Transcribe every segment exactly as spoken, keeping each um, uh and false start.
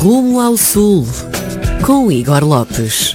Rumo ao Sul, com Igor Lopes.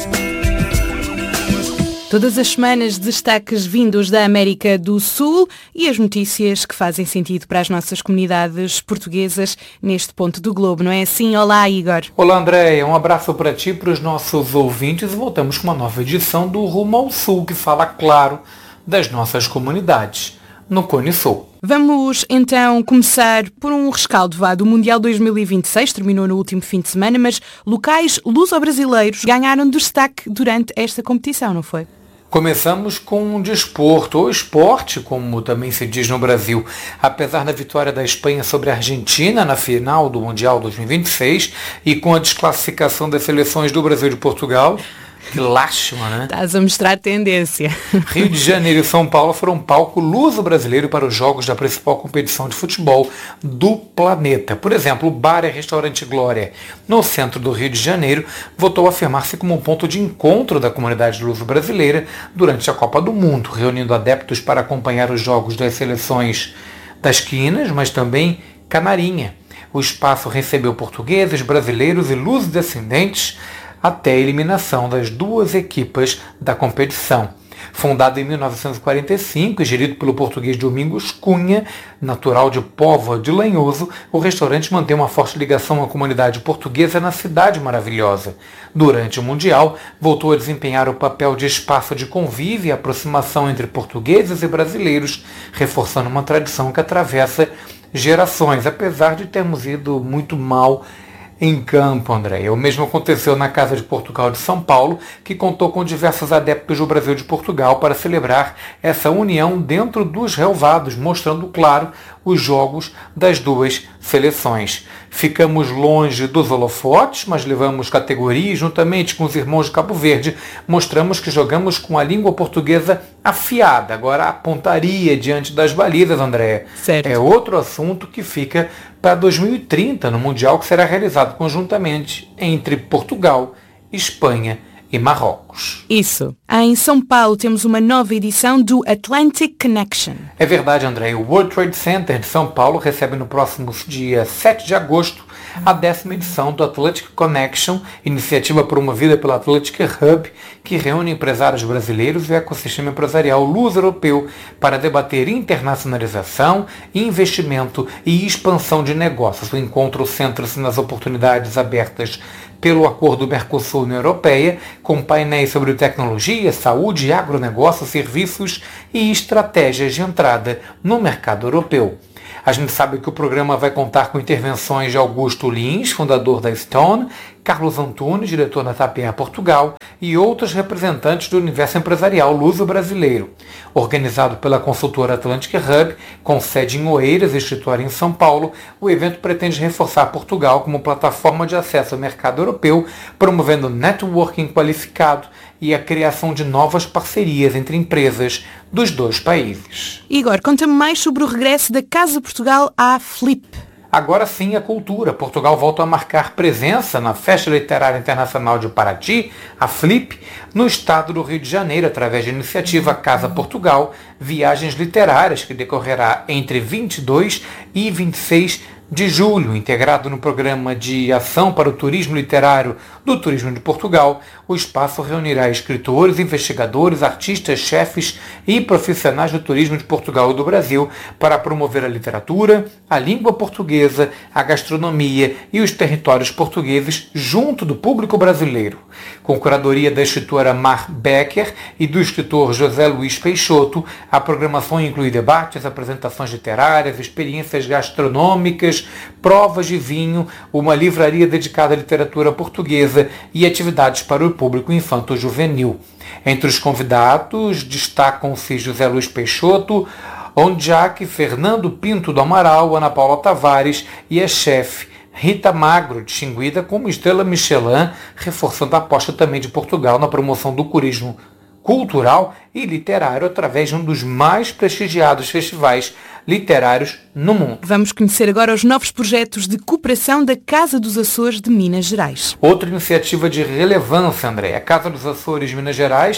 Todas as semanas, destaques vindos da América do Sul e as notícias que fazem sentido para as nossas comunidades portuguesas neste ponto do globo, não é assim? Olá, Igor. Olá, Andréia. Um abraço para ti e para os nossos ouvintes e voltamos com uma nova edição do Rumo ao Sul, que fala, claro, das nossas comunidades no Cone Sul. Vamos então começar por um rescaldo vá do Mundial dois mil e vinte e seis, terminou no último fim de semana, mas locais luso-brasileiros ganharam destaque durante esta competição, não foi? Começamos com um desporto, ou esporte, como também se diz no Brasil. Apesar da vitória da Espanha sobre a Argentina na final do Mundial dois mil e vinte e seis e com a desclassificação das seleções do Brasil e de Portugal, que lástima, né? Estás a mostrar tendência. Rio de Janeiro e São Paulo foram palco luso-brasileiro para os jogos da principal competição de futebol do planeta. Por exemplo, o Bar e Restaurante Glória, no centro do Rio de Janeiro, voltou a afirmar-se como um ponto de encontro da comunidade luso-brasileira durante a Copa do Mundo, reunindo adeptos para acompanhar os jogos das seleções das quinas, mas também Canarinha. O espaço recebeu portugueses, brasileiros e luso-descendentes até a eliminação das duas equipas da competição. Fundado em mil novecentos e quarenta e cinco e gerido pelo português Domingos Cunha, natural de Póvoa de Lanhoso, o restaurante mantém uma forte ligação à comunidade portuguesa na Cidade Maravilhosa. Durante o Mundial, voltou a desempenhar o papel de espaço de convívio e aproximação entre portugueses e brasileiros, reforçando uma tradição que atravessa gerações, apesar de termos ido muito mal em campo, André. O mesmo aconteceu na Casa de Portugal de São Paulo, que contou com diversos adeptos do Brasil e de Portugal para celebrar essa união dentro dos relevados, mostrando, claro, os jogos das duas seleções. Ficamos longe dos holofotes, mas levamos categoria e, juntamente com os irmãos de Cabo Verde, mostramos que jogamos com a língua portuguesa afiada. Agora, a pontaria diante das balizas, André, certo, é outro assunto que fica para dois mil e trinta, no Mundial que será realizado conjuntamente entre Portugal, Espanha e Marrocos. Isso. Em São Paulo temos uma nova edição do Atlantic Connection. É verdade, André. O World Trade Center de São Paulo recebe no próximo dia sete de agosto a décima edição do Atlantic Connection, iniciativa promovida pela Atlantic Hub, que reúne empresários brasileiros e o ecossistema empresarial luso-europeu para debater internacionalização, investimento e expansão de negócios. O encontro centra-se nas oportunidades abertas pelo Acordo Mercosul-União Europeia, com painéis sobre tecnologia, saúde, agronegócio, serviços e estratégias de entrada no mercado europeu. A gente sabe que o programa vai contar com intervenções de Augusto Lins, fundador da Stone, Carlos Antunes, diretor da Tapera Portugal, e outros representantes do universo empresarial luso-brasileiro. Organizado pela consultora Atlantic Hub, com sede em Oeiras e escritório em São Paulo, o evento pretende reforçar Portugal como plataforma de acesso ao mercado europeu, promovendo networking qualificado e a criação de novas parcerias entre empresas dos dois países. Igor, conta-me mais sobre o regresso da Casa Portugal à Flip. Agora sim a cultura. Portugal volta a marcar presença na Festa Literária Internacional de Paraty, a Flip, no estado do Rio de Janeiro, através da iniciativa Casa Portugal, Viagens Literárias, que decorrerá entre vinte e dois e vinte e seis de julho, integrado no Programa de Ação para o Turismo Literário do Turismo de Portugal. O espaço reunirá escritores, investigadores, artistas, chefes e profissionais do turismo de Portugal e do Brasil para promover a literatura, a língua portuguesa, a gastronomia e os territórios portugueses junto do público brasileiro. Com curadoria da escritora Mar Becker e do escritor José Luiz Peixoto, a programação inclui debates, apresentações literárias, experiências gastronômicas, provas de vinho, uma livraria dedicada à literatura portuguesa e atividades para o público infanto-juvenil. Entre os convidados destacam-se José Luiz Peixoto, Ondiac, Fernando Pinto do Amaral, Ana Paula Tavares e a chefe Rita Magro, distinguida como estrela Michelin, reforçando a aposta também de Portugal na promoção do turismo cultural e literário através de um dos mais prestigiados festivais literários no mundo. Vamos conhecer agora os novos projetos de cooperação da Casa dos Açores de Minas Gerais. Outra iniciativa de relevância, André. A Casa dos Açores de Minas Gerais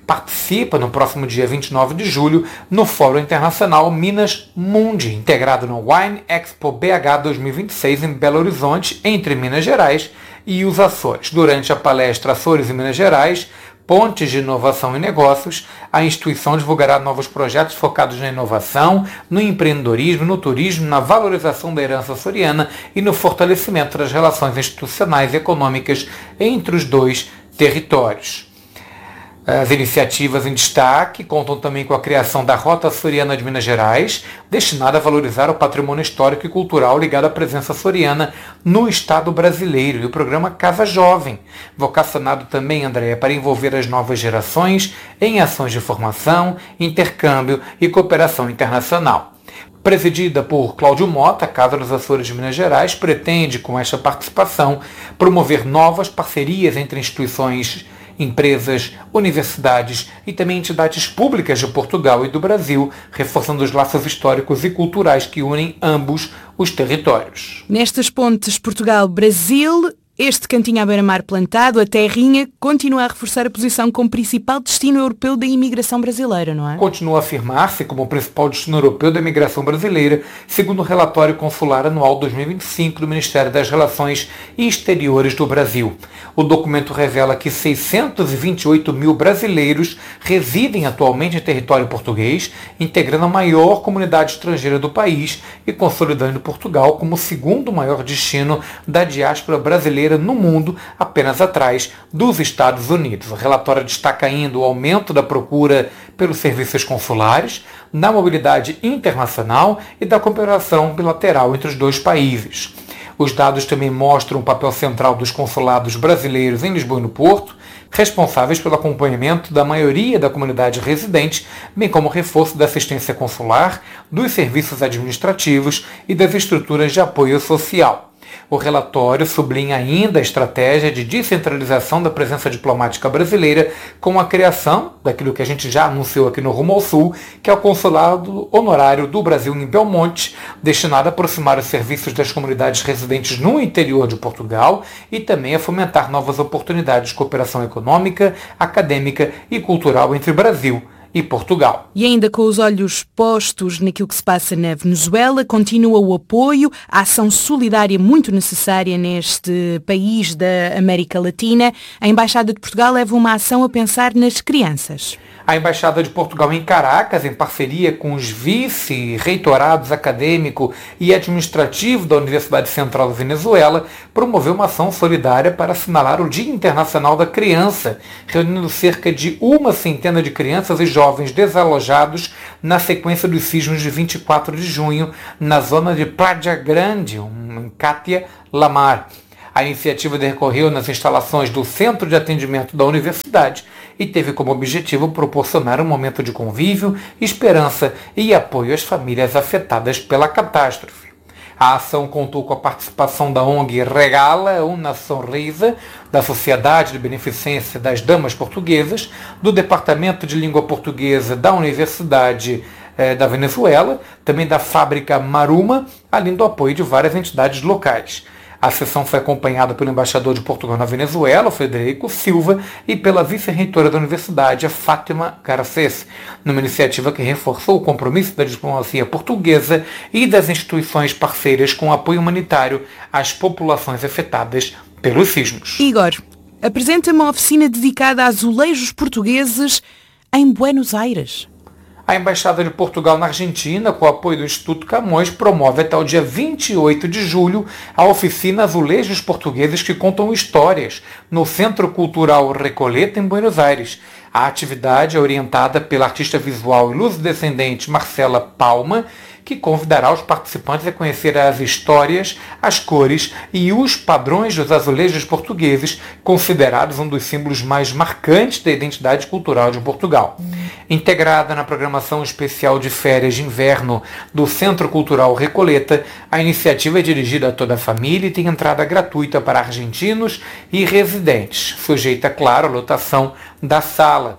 participa no próximo dia vinte e nove de julho no Fórum Internacional Minas Mundi, integrado no Wine Expo B H dois mil e vinte e seis em Belo Horizonte, entre Minas Gerais e os Açores. Durante a palestra Açores e Minas Gerais, Pontes de Inovação e Negócios, a instituição divulgará novos projetos focados na inovação, no empreendedorismo, no turismo, na valorização da herança açoriana e no fortalecimento das relações institucionais e econômicas entre os dois territórios. As iniciativas em destaque contam também com a criação da Rota Açoriana de Minas Gerais, destinada a valorizar o patrimônio histórico e cultural ligado à presença açoriana no Estado brasileiro, e o programa Casa Jovem, vocacionado também, Andréa, para envolver as novas gerações em ações de formação, intercâmbio e cooperação internacional. Presidida por Cláudio Mota, a Casa dos Açores de Minas Gerais pretende, com esta participação, promover novas parcerias entre instituições, empresas, universidades e também entidades públicas de Portugal e do Brasil, reforçando os laços históricos e culturais que unem ambos os territórios. Nestas pontes Portugal-Brasil, este cantinho à beira-mar plantado, a terrinha, continua a reforçar a posição como principal destino europeu da imigração brasileira, não é? Continua a afirmar-se como o principal destino europeu da imigração brasileira, segundo o relatório consular anual dois mil e vinte e cinco do Ministério das Relações Exteriores do Brasil. O documento revela que seiscentos e vinte e oito mil brasileiros residem atualmente em território português, integrando a maior comunidade estrangeira do país e consolidando Portugal como o segundo maior destino da diáspora brasileira no mundo, apenas atrás dos Estados Unidos. O relatório destaca ainda o aumento da procura pelos serviços consulares, na mobilidade internacional e da cooperação bilateral entre os dois países. Os dados também mostram o papel central dos consulados brasileiros em Lisboa e no Porto, responsáveis pelo acompanhamento da maioria da comunidade residente, bem como o reforço da assistência consular, dos serviços administrativos e das estruturas de apoio social. O relatório sublinha ainda a estratégia de descentralização da presença diplomática brasileira com a criação daquilo que a gente já anunciou aqui no Rumo ao Sul, que é o Consulado Honorário do Brasil em Belmonte, destinado a aproximar os serviços das comunidades residentes no interior de Portugal e também a fomentar novas oportunidades de cooperação econômica, acadêmica e cultural entre Brasil e Portugal. E ainda com os olhos postos naquilo que se passa na Venezuela, continua o apoio à ação solidária muito necessária neste país da América Latina. A Embaixada de Portugal leva uma ação a pensar nas crianças. A Embaixada de Portugal em Caracas, em parceria com os vice-reitorados acadêmico e administrativo da Universidade Central da Venezuela, promoveu uma ação solidária para assinalar o Dia Internacional da Criança, reunindo cerca de uma centena de crianças e jovens desalojados na sequência dos sismos de vinte e quatro de junho, na zona de Praia Grande, em Cátia Lamar. A iniciativa decorreu nas instalações do Centro de Atendimento da Universidade e teve como objetivo proporcionar um momento de convívio, esperança e apoio às famílias afetadas pela catástrofe. A ação contou com a participação da O N G Regala Una Sonrisa, da Sociedade de Beneficência das Damas Portuguesas, do Departamento de Língua Portuguesa da Universidade eh, da Venezuela, também da Fábrica Maruma, além do apoio de várias entidades locais. A sessão foi acompanhada pelo embaixador de Portugal na Venezuela, Frederico Silva, e pela vice-reitora da universidade, a Fátima Garcês, numa iniciativa que reforçou o compromisso da diplomacia portuguesa e das instituições parceiras com apoio humanitário às populações afetadas pelos sismos. Igor, apresenta-me uma oficina dedicada a azulejos portugueses em Buenos Aires. A Embaixada de Portugal na Argentina, com o apoio do Instituto Camões, promove até o dia vinte e oito de julho a oficina Azulejos Portugueses que Contam Histórias, no Centro Cultural Recoleta, em Buenos Aires. A atividade é orientada pela artista visual e luso-descendente Marcela Palma, que convidará os participantes a conhecer as histórias, as cores e os padrões dos azulejos portugueses, considerados um dos símbolos mais marcantes da identidade cultural de Portugal. Integrada na programação especial de férias de inverno do Centro Cultural Recoleta, a iniciativa é dirigida a toda a família e tem entrada gratuita para argentinos e residentes, sujeita, claro, à lotação da sala.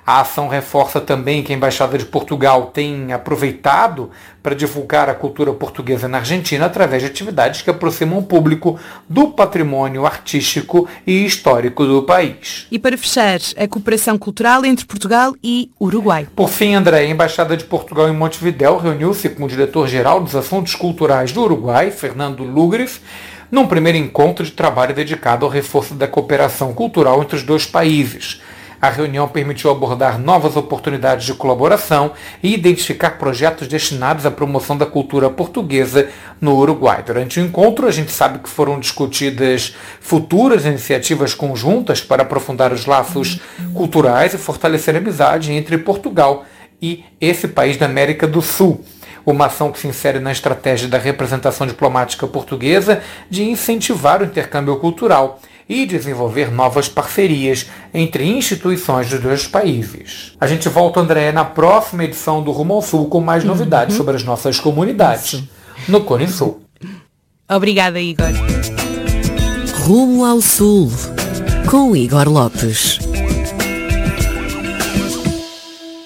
A ação reforça também que a Embaixada de Portugal tem aproveitado para divulgar a cultura portuguesa na Argentina através de atividades que aproximam o público do patrimônio artístico e histórico do país. E para fechar, a cooperação cultural entre Portugal e Uruguai. Por fim, André, a Embaixada de Portugal em Montevidéu reuniu-se com o diretor-geral dos Assuntos Culturais do Uruguai, Fernando Lugres, num primeiro encontro de trabalho dedicado ao reforço da cooperação cultural entre os dois países. A reunião permitiu abordar novas oportunidades de colaboração e identificar projetos destinados à promoção da cultura portuguesa no Uruguai. Durante o encontro, a gente sabe que foram discutidas futuras iniciativas conjuntas para aprofundar os laços culturais e fortalecer a amizade entre Portugal e esse país da América do Sul. Uma ação que se insere na estratégia da representação diplomática portuguesa de incentivar o intercâmbio cultural e desenvolver novas parcerias entre instituições dos dois países. A gente volta, André, na próxima edição do Rumo ao Sul com mais novidades uhum. sobre as nossas comunidades Isso. no Cone Sul. Obrigada, Igor. Rumo ao Sul, com Igor Lopes.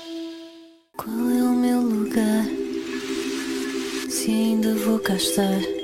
Qual é o meu lugar? Se ainda vou cá estar.